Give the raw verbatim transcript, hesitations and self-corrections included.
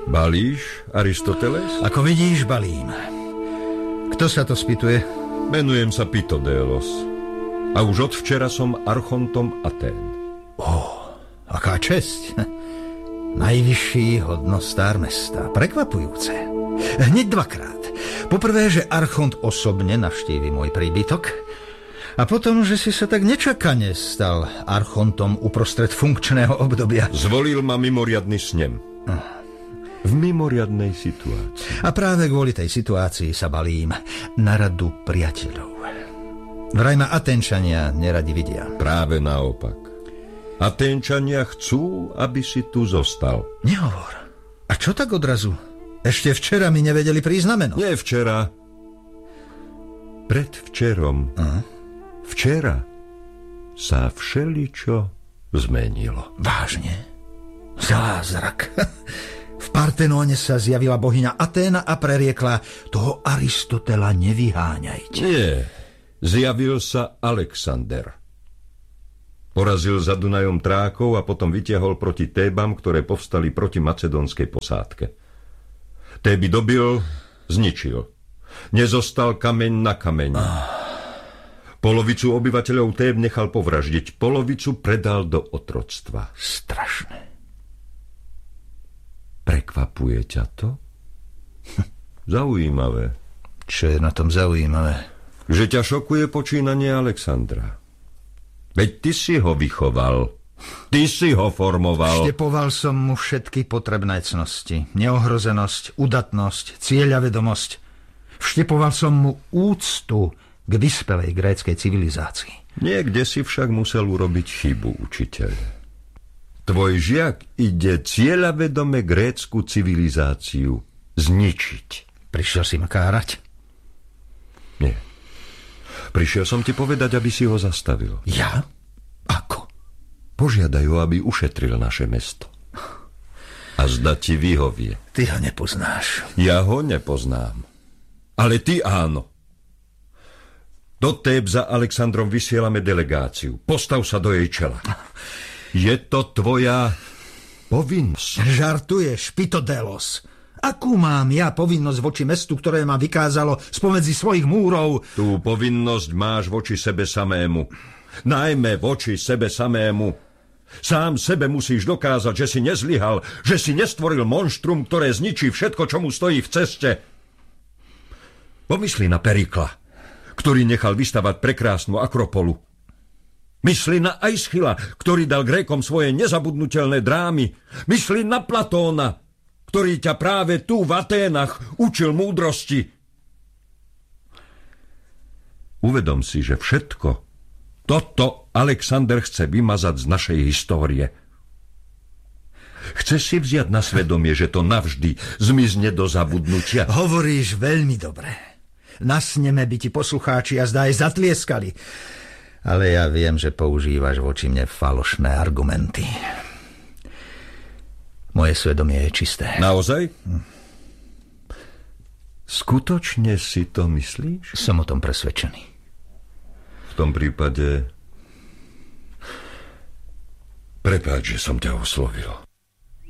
Balíš, Aristoteles? Ako vidíš, balím. Kto sa to spýtuje? Menujem sa Pitodélos. A už od včera som archontom Atén. Ó, aká česť. Najvyšší hodnostár mesta. Prekvapujúce. Hneď dvakrát. Poprvé, že archont osobne navštívi môj príbytok. A potom, že si sa tak nečakane stal archontom uprostred funkčného obdobia. Zvolil ma mimoriadny snem. V mimoriadnej situácii. A práve kvôli tej situácii sa balím na radu priateľov. Vraj ma Aténčania neradi vidia. Práve naopak. Aténčania chcú, aby si tu zostal. Nehovor. A čo tak odrazu? Ešte včera mi nevedeli prísť na meno. Nie včera. Predvčerom. Aha. Včera sa všeličo zmenilo. Vážne? Zázrak. V Partenóne sa zjavila bohyňa Aténa a preriekla: toho Aristotela nevyháňajte. Nie, zjavil sa Alexander. Porazil za Dunajom Trákov a potom vytiahol proti Tébam, ktoré povstali proti macedónskej posádke. Téby dobil, zničil. Nezostal kameň na kameň. Polovicu obyvateľov Téb nechal povraždiť, polovicu predal do otroctva. Strašné. Prekvapuje ťa to? Zaujímavé. Čo je na tom zaujímavé? Že ťa šokuje počínanie Alexandra. Veď ty si ho vychoval. Ty si ho formoval. Vštepoval som mu všetky potrebné cnosti. Neohrozenosť, udatnosť, cieľavedomosť. Vštepoval som mu úctu k vyspelej gréckej civilizácii. Niekde si však musel urobiť chybu, učiteľ. Tvoj žiak ide cieľavedome grécku civilizáciu zničiť. Prišiel si ma kárať? Nie. Prišiel som ti povedať, aby si ho zastavil. Ja? Ako? Požiadaj ho, aby ušetril naše mesto. A zda ti vyhovie. Ty ho nepoznáš. Ja ho nepoznám. Ale ty áno. Do Téb za Alexandrom vysielame delegáciu. Postav sa do jej čela. Je to tvoja povinnosť. Žartuješ, Pitodélos. Akú mám ja povinnosť voči mestu, ktoré ma vykázalo spomedzi svojich múrov? Tú povinnosť máš voči sebe samému. Najmä voči sebe samému. Sám sebe musíš dokázať, že si nezlyhal, že si nestvoril monštrum, ktoré zničí všetko, čo mu stojí v ceste. Pomysli na Perikla, ktorý nechal vystavať prekrásnu Akropolu. Mysli na Aischila, ktorý dal Grékom svoje nezabudnutelné drámy. Mysli na Platóna, ktorý ťa práve tu v Aténach učil múdrosti. Uvedom si, že všetko toto Alexander chce vymazať z našej histórie. Chce si vziať na svedomie, že to navždy zmizne do zabudnutia. Hovoríš veľmi dobre. Nasneme by ti poslucháči a zdá aj zatlieskali. Ale ja viem, že používaš voči mne falošné argumenty. Moje svedomie je čisté. Naozaj? Hm. Skutočne si to myslíš? Som o tom presvedčený. V tom prípade prepáč, že som ťa oslovil.